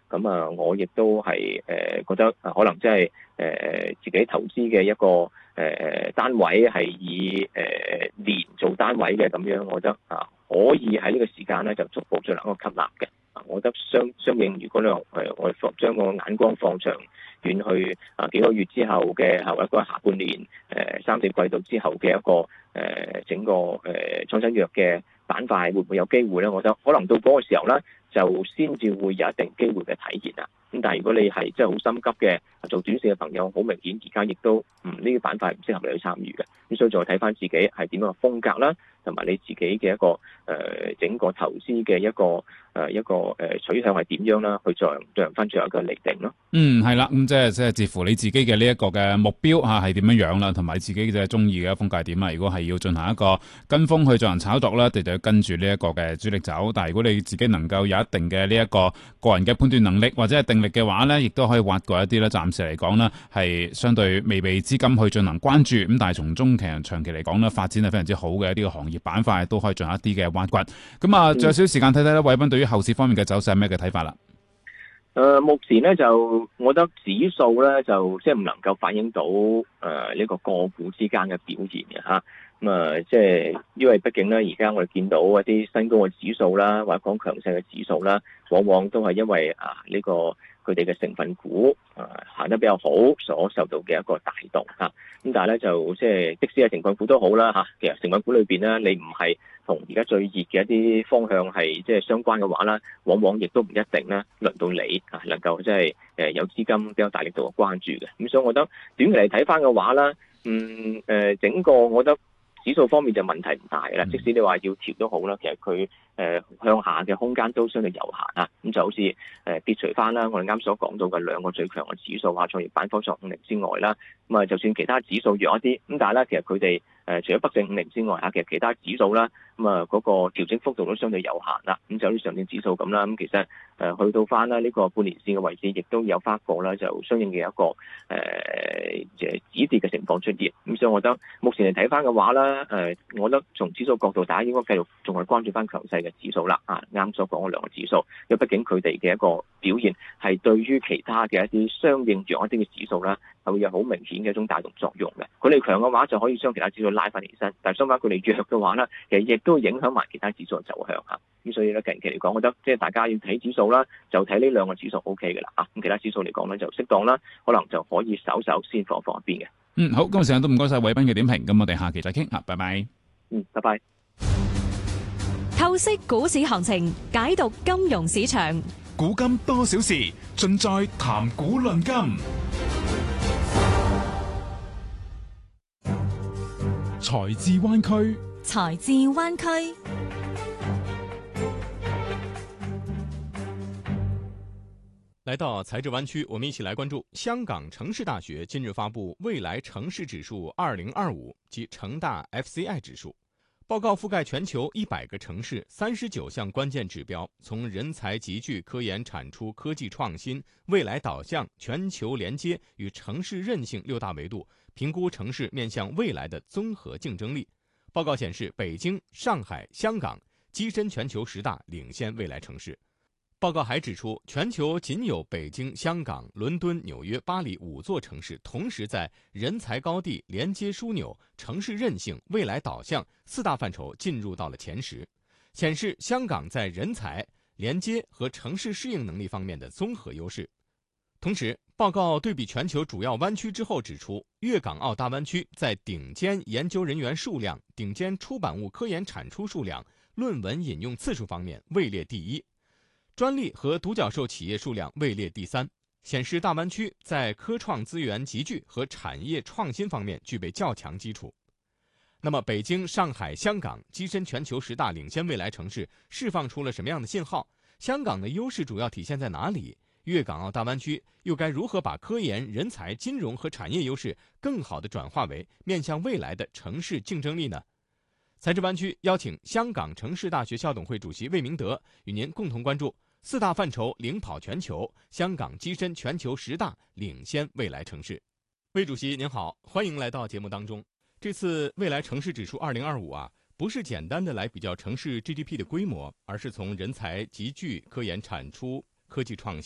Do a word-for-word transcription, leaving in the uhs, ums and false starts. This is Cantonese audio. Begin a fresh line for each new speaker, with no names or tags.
咁啊，我亦都係誒、呃、覺得可能即係誒自己投資嘅一個誒、呃、單位係以誒、呃、年做單位嘅咁樣，我覺得啊可以喺呢個時間咧就逐步進行一個吸納嘅。我覺得相相應，如果你話誒我哋放將個眼光放長遠去啊幾個月之後嘅後一個下半年誒、呃、三四季度之後嘅一個誒、呃、整個誒、呃、創新藥嘅板塊會唔會有機會咧？我覺得可能到嗰個時候咧，就先至會有一定機會嘅體現啦。咁但係如果你係真係好心急嘅做短線嘅朋友，好明顯而家亦都唔呢啲板塊唔適合你去參與嘅。咁所以再睇翻自己係點樣嘅風格啦，同埋你自己嘅一個誒、呃、整個投資嘅一個誒、呃、一個誒取向係點樣啦，去再進行翻最後一個釐定咯。
嗯，係啦，咁即係即係視乎你自己嘅呢一個嘅目標嚇係點樣樣啦，同埋自己嘅中意嘅風格係點啦。如果係要進行一個跟風去進行炒作啦，你就要跟住呢一個嘅主力走。但係如果你自己能夠有一定嘅呢一個個人嘅判斷能力或者係定力嘅話咧，亦都可以挖掘一啲咧。暫時嚟講呢係相對未被資金去進行關注，咁但係從中期長期嚟講呢發展係非常之好嘅一啲個行業板塊，都可以進行一啲嘅挖掘。咁啊，仲有少少時間睇睇咧，偉斌對於後市方面嘅走勢係咩嘅睇法啦？
誒、呃，目前咧就，我覺得指數咧就即係唔能夠反映到誒呢、呃這個個股之間嘅表現嘅嚇。咁啊，即係因為畢竟咧，而家我哋見到一啲新高嘅指數啦，或者講強勢嘅指數啦，往往都係因為啊呢、這個佢哋嘅成分股啊行得比較好，所受到嘅一個帶動嚇。咁但係咧就即係即使係成分股都好啦嚇，其實成分股裏邊咧，你唔係同而家最熱嘅一啲方向係即係相關嘅話啦，往往亦都唔一定咧輪到你啊能夠即係誒有資金比較大力度嘅關注嘅。咁所以我覺得短期嚟睇翻嘅話啦，嗯誒整個我覺得指數方面就問題唔大啦，即使你話要調都好啦，其實佢誒、呃、向下嘅空間都相對有限啊。咁就好似誒撇除翻啦，我哋啱所講到嘅兩個最強嘅指數啊，創業板、科創五零之外啦，咁啊就算其他指數弱一啲，咁但係咧其實佢哋誒除咗北證五零之外嚇，其實其他指數啦，咁啊嗰個調整幅度都相對有限啦。咁就好似上證指數咁啦，咁其實誒、呃、去到翻啦呢個半年線嘅位置，亦都有翻個啦，就相應嘅一個誒誒止跌嘅情況出現。咁所以我覺得目前嚟睇翻嘅話咧，誒、呃，我覺得從指數角度，大家應該繼續仲係關注翻強勢嘅指數啦。啊，啱所講嗰兩個指數，因為畢竟佢哋嘅一個表現係對於其他嘅一啲相應弱一啲嘅指數啦，係會有好明顯嘅一種帶動作用嘅。佢哋強嘅話，就可以將其他指數拉翻起身；但係相反，佢哋弱嘅話咧，其實亦都會影響埋其他指數嘅走向嚇。咁所以咧，近期嚟講，我覺得即係大家要睇指數啦，就睇呢兩個指數 O K 嘅啦。啊，咁其他指數嚟講咧，就適當啦，可能就可以稍稍先放放一邊嘅。
嗯，好，今日時間都唔該晒偉斌嘅點評，咁我哋下期再傾吓，拜拜。
嗯，拜拜。
透析股市行情，解讀金融市場，
古今多少事，盡在談股論金。財智灣區，
財智灣區。
來到財智灣區，我們一起來關注香港城市大學近日發布未來城市指數二零二五及城大 F C I 指數報告，覆蓋全球一百個城市，三十九項關鍵指標，從人才集聚、科研產出、科技創新、未來導向、全球連接與城市韌性六大維度，評估城市面向未來的綜合競爭力。報告顯示，北京、上海、香港躋身全球十大領先未來城市。報告還指出，全球僅有北京、香港、倫敦、紐約、巴黎五座城市同時在人才高地、連接樞紐、城市韌性、未來導向四大範疇進入到了前十，顯示香港在人才、連接和城市適應能力方面的綜合優勢。同時，報告對比全球主要灣區之後指出，粵港澳大灣區在頂尖研究人員數量、頂尖出版物科研產出數量、論文引用次數方面位列第一，專利和獨角獸企業數量位列第三，顯示大灣區在科創資源集聚和產業創新方面具備較強基礎。那麼，北京、上海、香港躋身全球十大領先未來城市，釋放出了什麼樣的信號？香港的優勢主要體現在哪裡？粵港澳大灣區又該如何把科研、人才、金融和產業優勢更好地轉化為面向未來的城市競爭力呢？財智灣區邀請香港城市大學校董會主席魏明德與您共同關注四大範疇領跑全球，香港躋身全球十大領先未來城市。魏主席您好，歡迎來到節目當中。這次未來城市指數二零二五啊，不是簡單的來比較城市 G D P 的規模，而是從人才集聚、科研產出、科技創